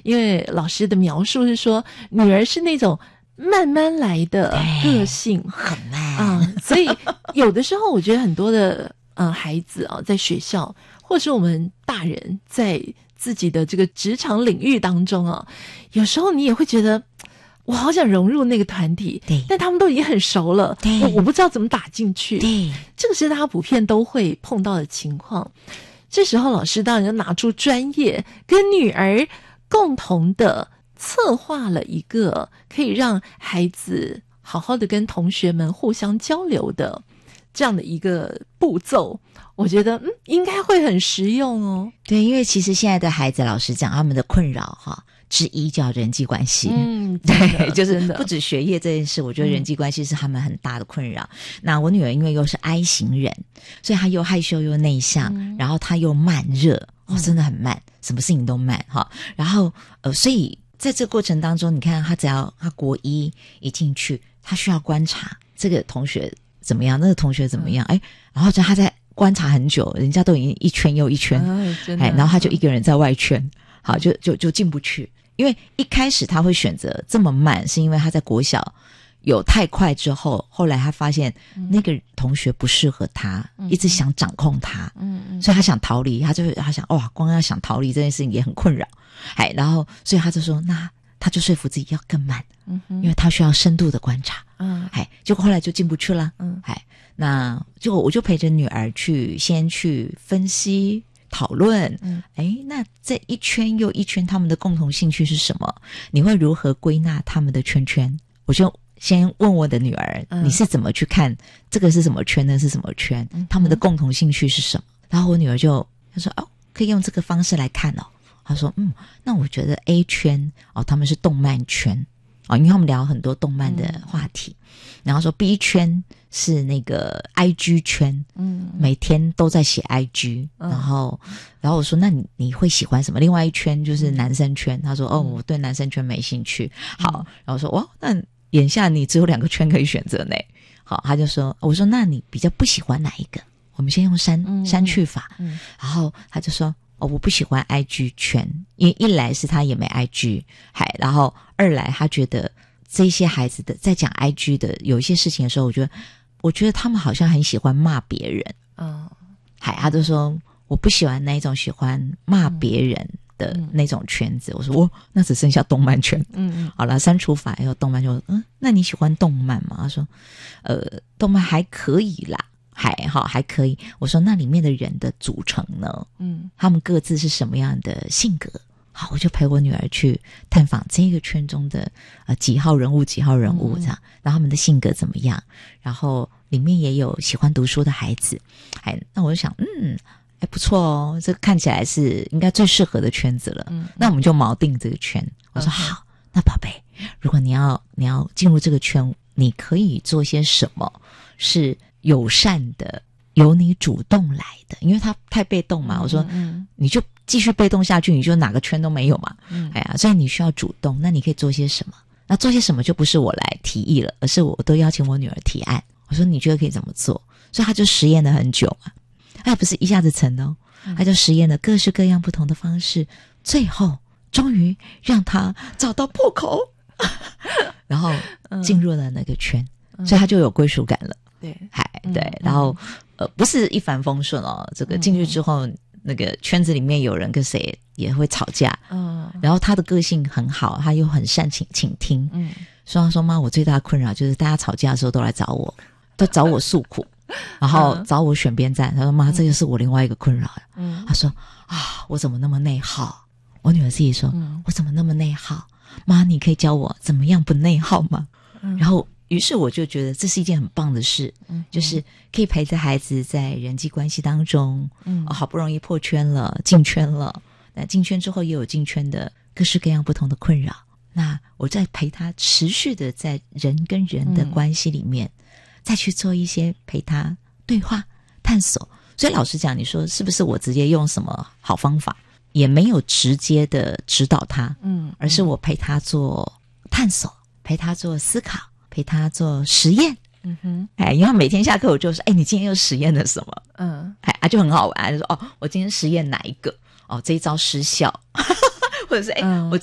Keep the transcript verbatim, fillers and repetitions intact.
因为老师的描述是说女儿是那种慢慢来的个性， 很慢啊、嗯，所以有的时候我觉得很多的呃孩子啊，在学校或是我们大人在自己的这个职场领域当中啊，有时候你也会觉得我好想融入那个团体， 对， 但他们都已经很熟了， 对， 我我不知道怎么打进去， 对， 这个是大家普遍都会碰到的情况。这时候老师当然就拿出专业，跟女儿共同的策划了一个可以让孩子好好的跟同学们互相交流的这样的一个步骤，我觉得嗯应该会很实用哦。 对，因为其实现在的孩子，老实讲，他们的困扰哈之一叫人际关系。 嗯， 对，就是真的不止学业这件事，我觉得人际关系是他们很大的困扰。嗯、那我女儿因为又是 I 型人，所以她又害羞又内向，嗯、然后她又慢热，哦，真的很慢，嗯、什么事情都慢哈。然后呃，所以在这个过程当中，你看她只要她国一一进去，她需要观察这个同学怎么样，那个同学怎么样，哎、嗯，然后就她在观察很久，人家都已经一圈又一圈， 啊、真的哎，然后她就一个人在外圈，好，就就就进不去。因为一开始他会选择这么慢，是因为他在国小有太快之后，后来他发现那个同学不适合他，嗯、一直想掌控他，嗯嗯，所以他想逃离，他就他想哇，光要想逃离这件事情也很困扰，哎，然后所以他就说，那他就说服自己要更慢，嗯，因为他需要深度的观察，嗯，哎，结果后来就进不去了，嗯，哎，那结果我就陪着女儿去先去分析。讨论，嗯，哎，那这一圈又一圈，他们的共同兴趣是什么？你会如何归纳他们的圈圈？我就先问我的女儿，嗯、你是怎么去看这个是什么圈，那是什么圈？嗯、他们的共同兴趣是什么？然后我女儿就她说哦，可以用这个方式来看哦。她说嗯，那我觉得 A 圈哦，他们是动漫圈哦，因为他们聊很多动漫的话题。嗯、然后说 B 圈是那个 I G 圈，嗯，每天都在写 I G，嗯、然后，然后我说那你你会喜欢什么？另外一圈就是男生圈，他说哦，我对男生圈没兴趣。好，然后我说哇，那眼下你只有两个圈可以选择呢。好，他就说，我说那你比较不喜欢哪一个？我们先用删、嗯、删去法，嗯，然后他就说哦，我不喜欢 I G 圈，因为一来是他也没 I G， 还然后二来他觉得这些孩子的在讲 I G 的有一些事情的时候，我觉得。我觉得他们好像很喜欢骂别人，嗯，海他就说我不喜欢那一种喜欢骂别人的那种圈子。嗯、我说哦，那只剩下动漫圈，嗯嗯，好了，删除法以后动漫就嗯，那你喜欢动漫吗？他说，呃，动漫还可以啦，还好还可以。我说那里面的人的组成呢？嗯，他们各自是什么样的性格？好，我就陪我女儿去探访这个圈中的呃几号人物几号人物这样，嗯、然后他们的性格怎么样？然后里面也有喜欢读书的孩子，哎，那我就想，嗯，哎不错哦，这看起来是应该最适合的圈子了。嗯，那我们就锚定这个圈。我说、嗯、好，那宝贝，如果你要你要进入这个圈，你可以做些什么是友善的？由你主动来的，因为他太被动嘛。嗯、我说，嗯，你就继续被动下去，你就哪个圈都没有嘛。嗯，哎呀，所以你需要主动。那你可以做些什么？那做些什么就不是我来提议了，而是我都邀请我女儿提案。我说你觉得可以怎么做？所以他就实验了很久嘛，他也不是一下子成哦，他就实验了各式各样不同的方式，最后终于让他找到破口，然后进入了那个圈，嗯、所以他就有归属感了。对，嗨，对，嗯、然后。呃，不是一帆风顺哦。这个进去之后，嗯、那个圈子里面有人跟谁也会吵架，嗯，然后他的个性很好，他又很善倾倾听，嗯，所以他说妈，我最大的困扰就是大家吵架的时候都来找我，都找我诉苦，然后找我选边站。他说妈，这就是我另外一个困扰。嗯，他说啊，我怎么那么内耗？我女儿自己说，嗯、我怎么那么内耗？妈，你可以教我怎么样不内耗吗？嗯、然后。于是我就觉得这是一件很棒的事，嗯，就是可以陪着孩子在人际关系当中，嗯、哦，好不容易破圈了，进圈了，那进圈之后也有进圈的各式各样不同的困扰。那我再陪他持续的在人跟人的关系里面，嗯、再去做一些陪他对话探索。所以老实讲，你说是不是我直接用什么好方法，也没有直接的指导他，嗯，而是我陪他做探索，陪他做思考。陪他做实验，嗯哼，哎，因为他每天下课我就说，哎，你今天又实验了什么？嗯，哎，啊，就很好玩，就说哦，我今天实验哪一个？哦，这一招失效，或者是哎，嗯、我。